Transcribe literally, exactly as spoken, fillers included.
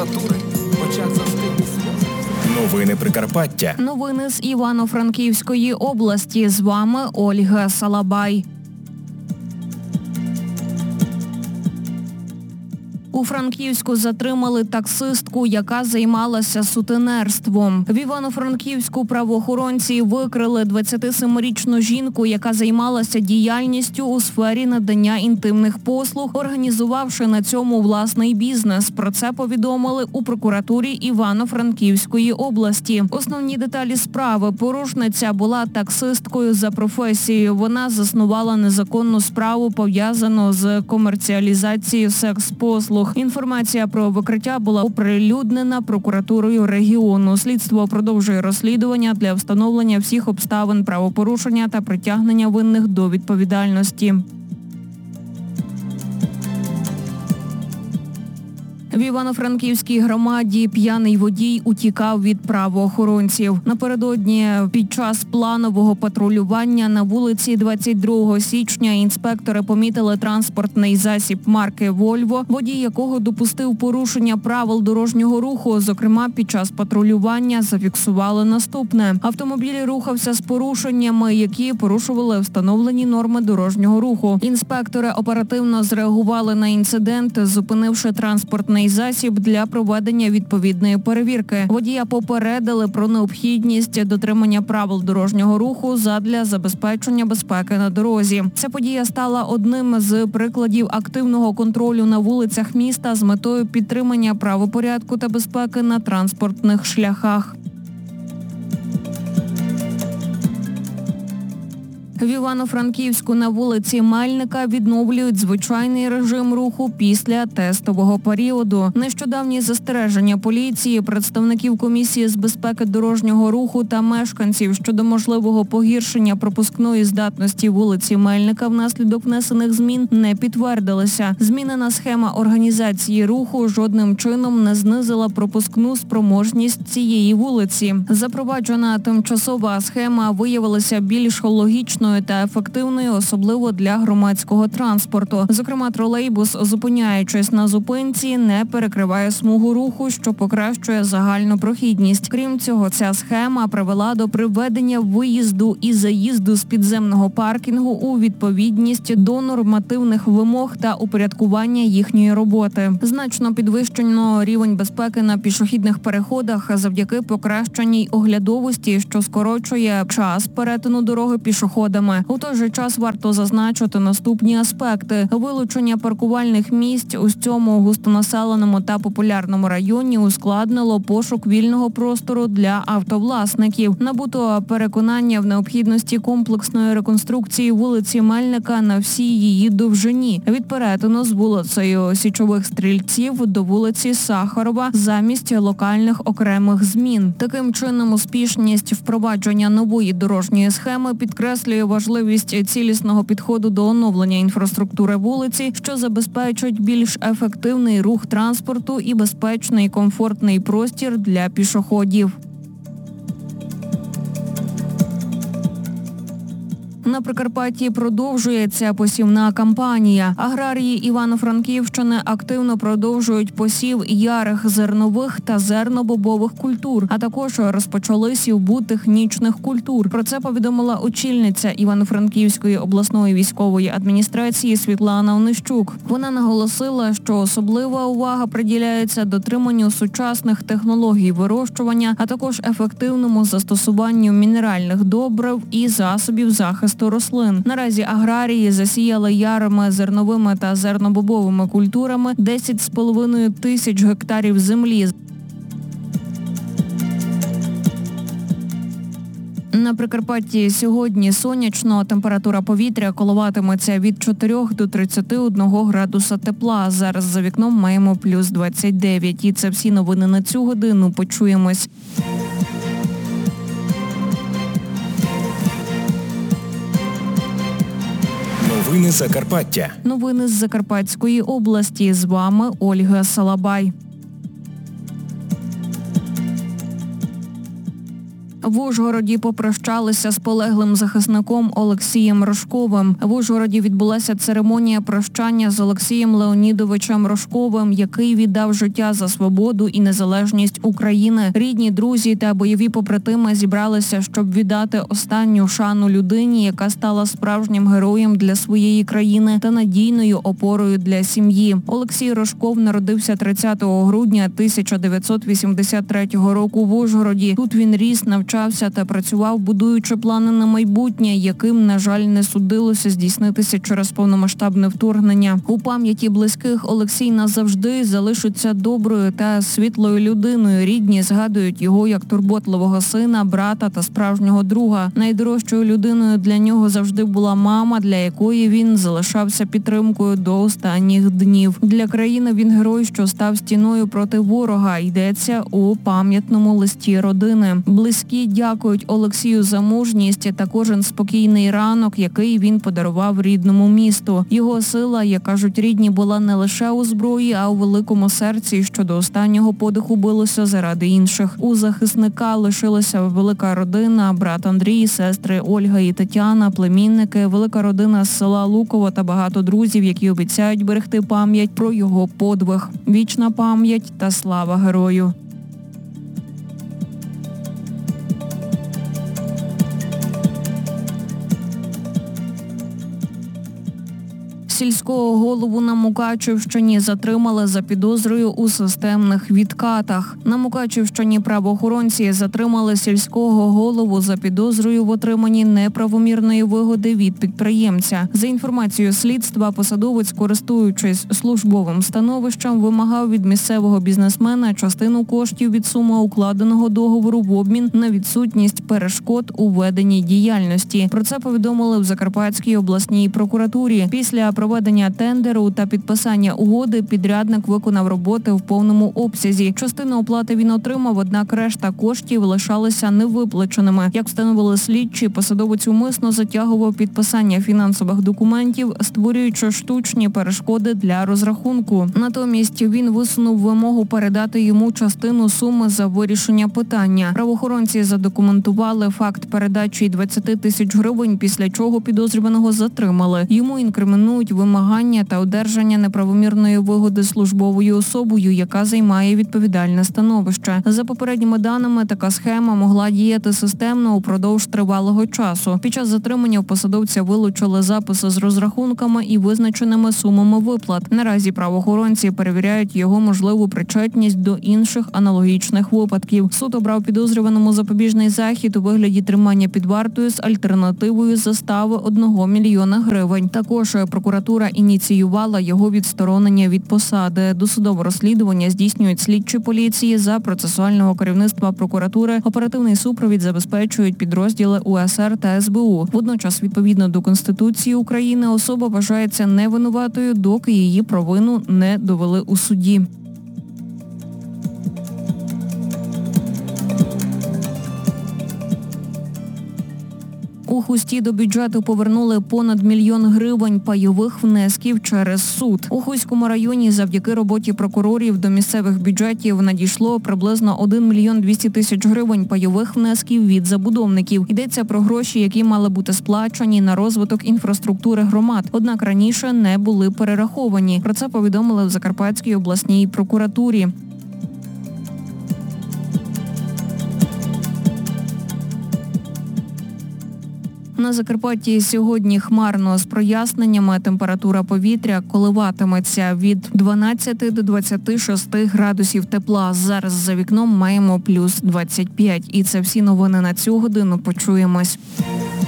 температури, в очах застигли сльози. Новини Прикарпаття. Новини з Івано-Франківської області. З вами Ольга Салабай. У Франківську затримали таксистку, яка займалася сутенерством. В Івано-Франківську правоохоронці викрили двадцятисемирічну жінку, яка займалася діяльністю у сфері надання інтимних послуг, організувавши на цьому власний бізнес. Про це повідомили у прокуратурі Івано-Франківської області. Основні деталі справи. Порушниця була таксисткою за професією. Вона заснувала незаконну справу, пов'язану з комерціалізацією секс-послуг. Інформація про викриття була оприлюднена прокуратурою регіону. Слідство продовжує розслідування для встановлення всіх обставин правопорушення та притягнення винних до відповідальності. В Івано-Франківській громаді п'яний водій утікав від правоохоронців. Напередодні під час планового патрулювання на вулиці двадцять другого січня інспектори помітили транспортний засіб марки «Вольво», водій якого допустив порушення правил дорожнього руху. Зокрема, під час патрулювання зафіксували наступне. Автомобіль рухався з порушеннями, які порушували встановлені норми дорожнього руху. Інспектори оперативно зреагували на інцидент, зупинивши транспортний засіб для проведення відповідної перевірки. Водія попередили про необхідність дотримання правил дорожнього руху задля забезпечення безпеки на дорозі. Ця подія стала одним з прикладів активного контролю на вулицях міста з метою підтримання правопорядку та безпеки на транспортних шляхах. В Івано-Франківську на вулиці Мельника відновлюють звичайний режим руху після тестового періоду. Нещодавні застереження поліції, представників комісії з безпеки дорожнього руху та мешканців щодо можливого погіршення пропускної здатності вулиці Мельника внаслідок внесених змін не підтвердилися. Змінена схема організації руху жодним чином не знизила пропускну спроможність цієї вулиці. Запроваджена тимчасова схема виявилася більш логічною та ефективною, особливо для громадського транспорту. Зокрема, тролейбус, зупиняючись на зупинці, не перекриває смугу руху, що покращує загальну прохідність. Крім цього, ця схема привела до приведення виїзду і заїзду з підземного паркінгу у відповідність до нормативних вимог та упорядкування їхньої роботи. Значно підвищено рівень безпеки на пішохідних переходах завдяки покращеній оглядовості, що скорочує час перетину дороги пішоходами. У той же час варто зазначити наступні аспекти. Вилучення паркувальних місць у цьому густонаселеному та популярному районі ускладнило пошук вільного простору для автовласників. Набуто переконання в необхідності комплексної реконструкції вулиці Мельника на всій її довжині. Від перетину з вулицею Січових Стрільців до вулиці Сахарова замість локальних окремих змін. Таким чином, успішність впровадження нової дорожньої схеми підкреслює важливість цілісного підходу до оновлення інфраструктури вулиці, що забезпечить більш ефективний рух транспорту і безпечний, комфортний простір для пішоходів. На Прикарпатті продовжується посівна кампанія. Аграрії Івано-Франківщини активно продовжують посів ярих зернових та зернобобових культур, а також розпочали сівбу технічних культур. Про це повідомила очільниця Івано-Франківської обласної військової адміністрації Світлана Онищук. Вона наголосила, що особлива увага приділяється дотриманню сучасних технологій вирощування, а також ефективному застосуванню мінеральних добрив і засобів захисту рослин. Наразі аграрії засіяли ярими зерновими та зернобобовими культурами десять з половиною тисяч гектарів землі. На Прикарпатті сьогодні сонячно, температура повітря коливатиметься від чотирьох до тридцяти одного градуса тепла. Зараз за вікном маємо плюс двадцять дев'ять. І це всі новини на цю годину. Почуємось. Новини Закарпаття. Новини з Закарпатської області. З вами Ольга Салабай. В Ужгороді попрощалися з полеглим захисником Олексієм Рожковим. В Ужгороді відбулася церемонія прощання з Олексієм Леонідовичем Рожковим, який віддав життя за свободу і незалежність України. Рідні, друзі та бойові побратими зібралися, щоб віддати останню шану людині, яка стала справжнім героєм для своєї країни та надійною опорою для сім'ї. Олексій Рожков народився тридцятого грудня тисяча дев'ятсот вісімдесят третього року в Ужгороді. Тут він ріс, навчався та працював, будуючи плани на майбутнє, яким, на жаль, не судилося здійснитися через повномасштабне вторгнення. У пам'яті близьких Олексій назавжди залишиться доброю та світлою людиною. Рідні згадують його як турботливого сина, брата та справжнього друга. Найдорожчою людиною для нього завжди була мама, для якої він залишався підтримкою до останніх днів. Для країни він герой, що став стіною проти ворога, йдеться у пам'ятному листі родини. Близькі дякують Олексію за мужність та кожен спокійний ранок, який він подарував рідному місту. Його сила, як кажуть рідні, була не лише у зброї, а у великому серці, що до останнього подиху билося заради інших. У захисника лишилася велика родина, брат Андрій, сестри Ольга і Тетяна, племінники, велика родина з села Луково та багато друзів, які обіцяють берегти пам'ять про його подвиг. Вічна пам'ять та слава герою. Сільського голову на Мукачівщині затримали за підозрою у системних відкатах. На Мукачівщині правоохоронці затримали сільського голову за підозрою в отриманні неправомірної вигоди від підприємця. За інформацією слідства, посадовець, користуючись службовим становищем, вимагав від місцевого бізнесмена частину коштів від суми укладеного договору в обмін на відсутність перешкод у веденні діяльності. Про це повідомили в Закарпатській обласній прокуратурі. Після проведення тендеру та підписання угоди підрядник виконав роботи в повному обсязі. Частину оплати він отримав, однак решта коштів лишалися невиплаченими. Як встановили слідчі, посадовець умисно затягував підписання фінансових документів, створюючи штучні перешкоди для розрахунку. Натомість він висунув вимогу передати йому частину суми за вирішення питання. Правоохоронці задокументували факт передачі двадцять тисяч гривень, після чого підозрюваного затримали. Йому інкримінують вимагання та одержання неправомірної вигоди службовою особою, яка займає відповідальне становище. За попередніми даними, така схема могла діяти системно упродовж тривалого часу. Під час затримання в посадовця вилучили записи з розрахунками і визначеними сумами виплат. Наразі правоохоронці перевіряють його можливу причетність до інших аналогічних випадків. Суд обрав підозрюваному запобіжний захід у вигляді тримання під вартою з альтернативою застави одного мільйона гривень. Також прокуратура ініціювала його відсторонення від посади. Досудове розслідування здійснюють слідчі поліції за процесуального керівництва прокуратури. Оперативний супровід забезпечують підрозділи У С Р та С Б У. Водночас, відповідно до Конституції України, особа вважається невинуватою, доки її провину не довели у суді. У Хусті до бюджету повернули понад мільйон гривень пайових внесків через суд. У Хуському районі завдяки роботі прокурорів до місцевих бюджетів надійшло приблизно один мільйон двісті тисяч гривень пайових внесків від забудовників. Йдеться про гроші, які мали бути сплачені на розвиток інфраструктури громад, однак раніше не були перераховані. Про це повідомили в Закарпатській обласній прокуратурі. На Закарпатті сьогодні хмарно з проясненнями. Температура повітря коливатиметься від дванадцяти до двадцяти шести градусів тепла. Зараз за вікном маємо плюс двадцять п'ять. І це всі новини на цю годину. Почуємось.